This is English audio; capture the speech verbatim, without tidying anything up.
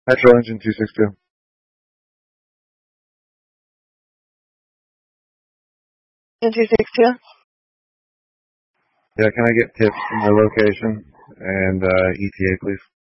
Metro engine two six two. In two six two? Yeah, can I get tips from the location and uh, E T A, please?